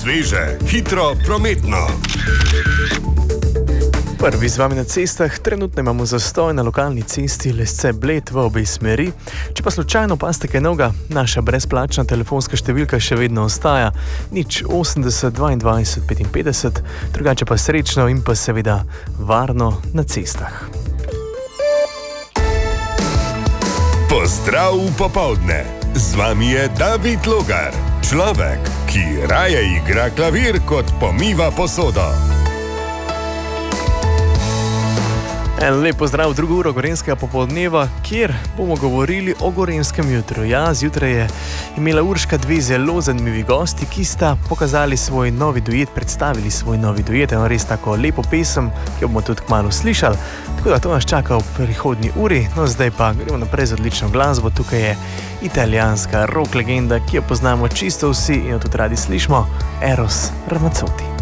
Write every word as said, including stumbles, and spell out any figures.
Sveže, hitro, prometno. Prvi z vami na cestah. Trenutno imamo zastoj na lokalni cesti Lesce-Bled v obe smeri. Če pa slučajno paste kaj novega, naša brezplačna telefonska številka še vedno ostaja nič osemdeset dvaindvajset petinpetdeset, drugače pa srečno in pa seveda varno na cestah. Pozdrav popoldne. Z vami je David Logar, človek, ki raje igra klavir kot pomiva posodo. En lep pozdrav v drugo uro gorenjskega popoldneva, kjer bomo govorili o gorenskem jutru. Ja, zjutraj je imela Urška dve zelo zanimivi gosti, ki sta pokazali svoj novi duet, predstavili svoj novi duet, eno res tako lepo pesem, ki jo bomo tudi kmalu slišali. Tako da to nas čaka v prihodnji uri, no zdaj pa gremo naprej z odlično glasbo. Tukaj je italijanska rock legenda, ki jo poznamo čisto vsi in jo tudi radi slišimo, Eros Ramazzotti.